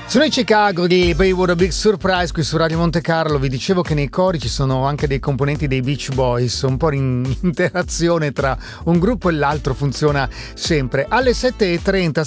Sono i Chicago di Baywood, a Big Surprise qui su Radio Monte Carlo. Vi dicevo che nei cori ci sono anche dei componenti dei Beach Boys, un po' in interazione tra un gruppo e l'altro funziona sempre. Alle 7:30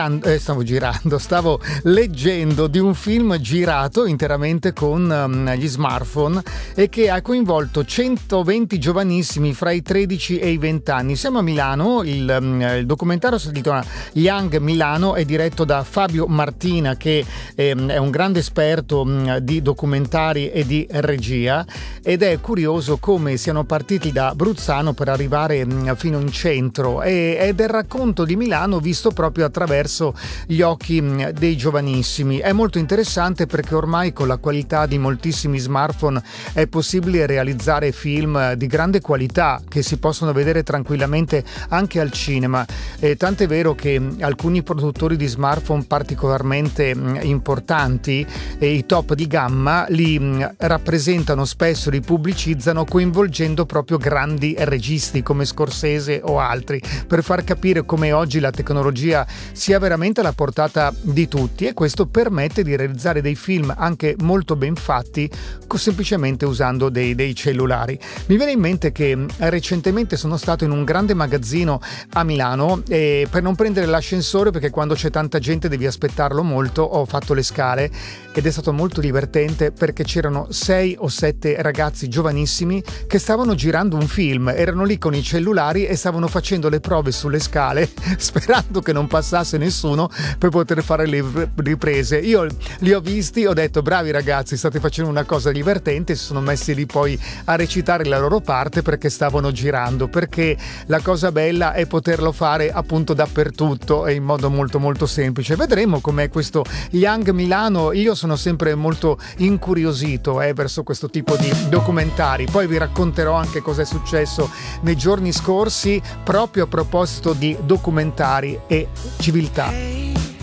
stavo leggendo di un film girato interamente con gli smartphone e che ha coinvolto 120 giovanissimi fra i 13 e i 20 anni. Siamo a Milano, il documentario si intitola Young Milano, è diretto da Fabio Martina, che è un grande esperto di documentari e di regia, ed è curioso come siano partiti da Bruzzano per arrivare fino in centro, ed è il racconto di Milano visto proprio attraverso gli occhi dei giovanissimi. È molto interessante perché ormai con la qualità di moltissimi smartphone è possibile realizzare film di grande qualità che si possono vedere tranquillamente anche al cinema, tant'è vero che alcuni produttori di smartphone particolarmente importanti e i top di gamma li rappresentano spesso, li pubblicizzano coinvolgendo proprio grandi registi come Scorsese o altri, per far capire come oggi la tecnologia sia veramente alla portata di tutti, e questo permette di realizzare dei film anche molto ben fatti semplicemente usando dei cellulari. Mi viene in mente che recentemente sono stato in un grande magazzino a Milano e per non prendere l'ascensore, perché quando c'è tanta gente devi aspettarlo molto, ho fatto le scale ed è stato molto divertente perché c'erano 6 o 7 ragazzi giovanissimi che stavano girando un film, erano lì con i cellulari e stavano facendo le prove sulle scale sperando che non passasse nessuno per poter fare le riprese. Io li ho visti, ho detto bravi ragazzi, state facendo una cosa divertente, si sono messi lì poi a recitare la loro parte perché stavano girando, perché la cosa bella è poterlo fare appunto dappertutto e in modo molto molto semplice. Vedremo com'è questo Young Milano. Io sono sempre molto incuriosito verso questo tipo di documentari. Poi vi racconterò anche cosa è successo nei giorni scorsi proprio a proposito di documentari e civiltà.